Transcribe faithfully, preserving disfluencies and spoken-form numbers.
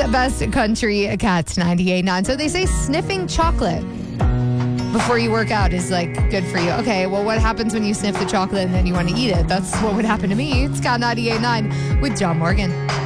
best country cats ninety-eight point nine. So they say sniffing chocolate before you work out is like good for you. Okay, well, what happens when you sniff the chocolate and then you want to eat it? That's what would happen to me. It's Cat ninety-eight point nine with John Morgan.